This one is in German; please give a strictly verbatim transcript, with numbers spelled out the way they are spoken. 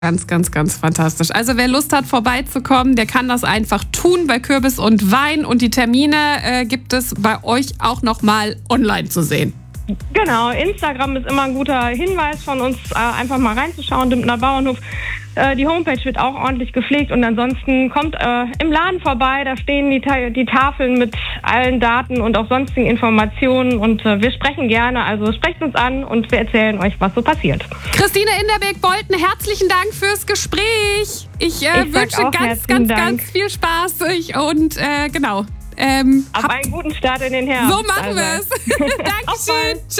Ganz, ganz, ganz fantastisch. Also wer Lust hat, vorbeizukommen, der kann das einfach tun bei Kürbis und Wein. Und die Termine äh, gibt es bei euch auch nochmal online zu sehen. Genau, Instagram ist immer ein guter Hinweis von uns, äh, einfach mal reinzuschauen, Dümpner Bauernhof. Äh, die Homepage wird auch ordentlich gepflegt und ansonsten kommt äh, im Laden vorbei, da stehen die, Ta- die Tafeln mit allen Daten und auch sonstigen Informationen und äh, wir sprechen gerne, also sprecht uns an und wir erzählen euch, was so passiert. Christine Inderberg-Bolten, herzlichen Dank fürs Gespräch. Ich, äh, Ich sag wünsche auch ganz, herzlichen ganz, Dank. ganz viel Spaß ich, und äh, genau. Ähm, Ab hab- einen guten Start in den Herbst. so machen Also. wir es. Auf bald. Dankeschön. Tschüss.